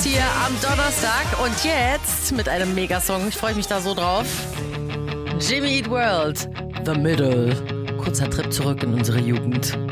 Dance hier am Donnerstag und jetzt mit einem Megasong. Ich freue mich da so drauf. Jimmy Eat World, The Middle. Kurzer Trip zurück in unsere Jugend.